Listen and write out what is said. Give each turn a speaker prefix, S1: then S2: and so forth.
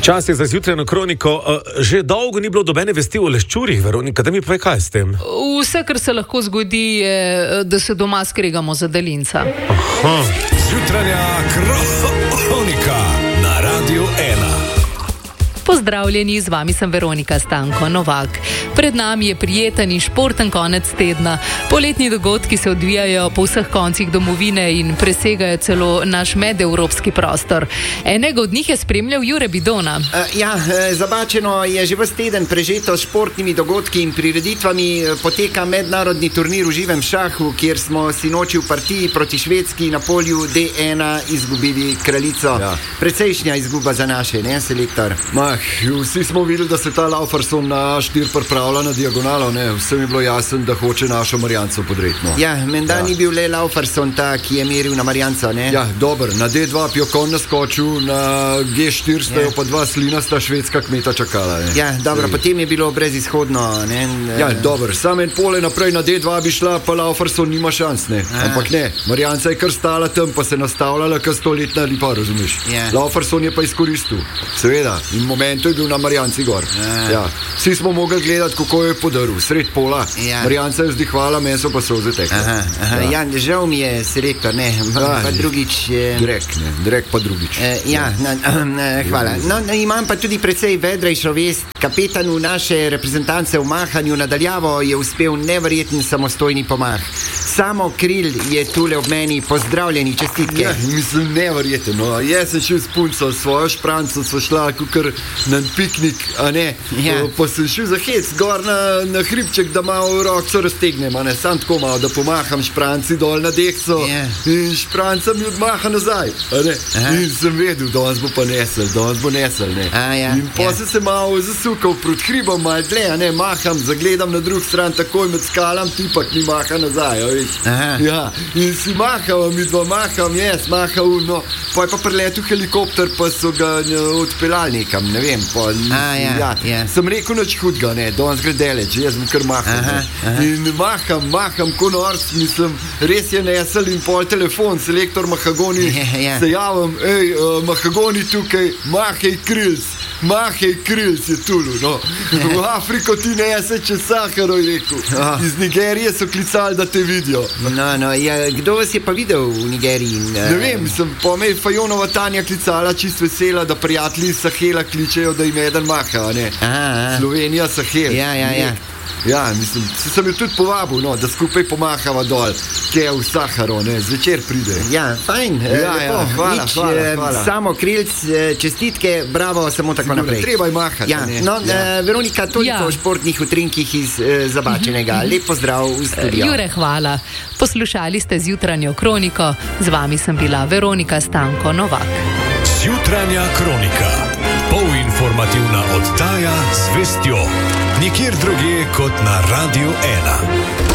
S1: Čas je za zjutrajno kroniko. Že dolgo ni bilo dobene vesti o leščurjih, Veronika, da mi povej, kaj s tem?
S2: Vse, kar se lahko zgodi, je, da se doma skregamo za daljinca.
S3: Zjutrajna kronika na Radiu 1.
S2: Pozdravljeni, z vami sem Veronika Stanko Novak. Pred nami je prijeten in športen konec tedna. Poletni dogodki se odvijajo po vseh koncih domovine in presegajo celo naš medevropski prostor. Enega od njih je spremljal Jure Bidona.
S4: Zabačeno je že ves teden prežeto s športnimi dogodki in prireditvami. Poteka mednarodni turnir v živem šahu, kjer smo sinoči v partiji proti Švedski na polju D1 izgubili kraljico. Precejšnja izguba za naše, ne, selektor?
S5: Vsi smo videli, da se ta Lauferson na štir pripravlja na diagonalo, ne? Vsem je bilo jasno, da hoče našo Marjanco podreti.
S4: Menda ni bil le Lauferson ta, ki je meril na Marjanco, ne?
S5: Dober, na D2 Pjokon naskočil, na G4 stajo pa dva slinasta švedska kmeta čakala, ne?
S4: Potem je bilo brezizhodno, ne?
S5: Dober, sam en pole naprej na D2 bi šla, pa Lauferson nima šans, ne? Ampak ne, Marjanca je kar stala tam, pa se nastavljala kar 100-letna lipa, razumeš? Lauferson je pa izkoristil, seveda, in momentu je bil na Marjanci gor. Vsi smo mogli gledati, kako je podaril, sred pola. Marjanca je vzdihvala, meso pa so zatekla.
S4: Žal mi je, selektor, ne, pa drugič.
S5: Drek pa drugič.
S4: Hvala. Imam pa tudi precej vedrejšo vest. Kapetanu naše reprezentance v mahanju nadaljavo je uspel neverjeten samostojni pomah. Samo Kril je tule ob meni, pozdravljeni, čestitke.
S5: Mislim, neverjeten, no. Jaz sem šel s punco, svojo špranco, so šla kukar na piknik, a ne? Pa sem šel za hec, gor na hribček, da malo rokco raztegnem, a ne? Sam tako malo, da pomaham špranci dol na dekco in špranca mi odmaha nazaj, a ne? In sem vedel, danes bo pa nesel, ne? In pa sem se malo zasukal proti hribom, malo dle, a ne? Maham, zagledam na drug stran, takoj med skalam, tipak mi maha nazaj, a veš? In si mahal, mi dva maham, jaz mahal, no, pa je pa preletel helikopter, pa so ga odpeljali nekam, ne vem, sem rekel nič hudga, ne, danes gre deleč, jaz bom kar mahal, in maham, ko norc, mislim, res je nesel in pol telefon, selektor Mahagoni, se javim, Mahagoni tukaj, mahej Krilc je tulu, no, v Afriko ti nese čez Saharo, je rekel, iz Nigerije so klicali, da te vidijo.
S4: Kdo vas je pa videl v Nigeriji?
S5: Ne vem, pa me je Fajonova Tanja klicala, čist vesela, da prijatelji iz Sahela kličejo, da im eden maha, ne? Slovenija, Sahel. Mislim, sem jo tudi povabil, no, da skupaj pomahava dol, kje v Saharo, ne, zvečer pride.
S4: Fajn, hvala. Samo Krilc, čestitke, bravo, samo tako naprej.
S5: Treba je mahati.
S4: Veronika, toliko o športnih utrinkih iz Zabačenega. Lep pozdrav v studio.
S2: Jure, hvala. Poslušali ste zjutranjo kroniko, z vami sem bila Veronika Stanko Novak.
S3: Zjutranja kronika. Polinformativna oddaja z vestjo. Nikjer drugje kot na Radiu 1.